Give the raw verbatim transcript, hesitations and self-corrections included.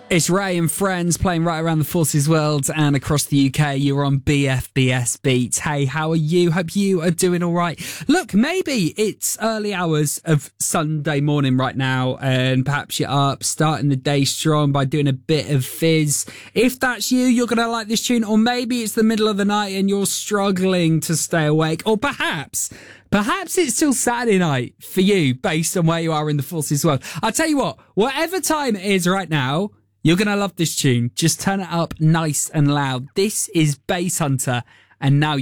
It's Ray and Friends playing right around the Forces world and across the U K. You're on B F B S Beats. Hey, how are you? Hope you are doing all right. Look, maybe it's early hours of Sunday morning right now, and perhaps you're up starting the day strong by doing a bit of fizz. If that's you, you're going to like this tune. Or maybe it's the middle of the night and you're struggling to stay awake. Or perhaps... Perhaps it's still Saturday night for you based on where you are in the Forces world. I'll tell you what, whatever time it is right now, you're going to love this tune. Just turn it up nice and loud. This is Bass Hunter, and now